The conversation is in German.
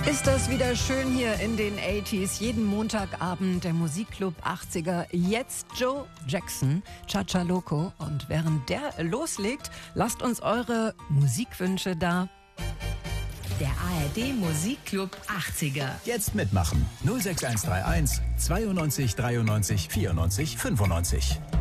Ist das wieder schön hier in den 80s. Jeden Montagabend der Musikclub 80er. Jetzt Joe Jackson, Cha-Cha Loco. Und während der loslegt, lasst uns eure Musikwünsche da. Der ARD Musikclub 80er. Jetzt mitmachen. 06131 92 93 94 95.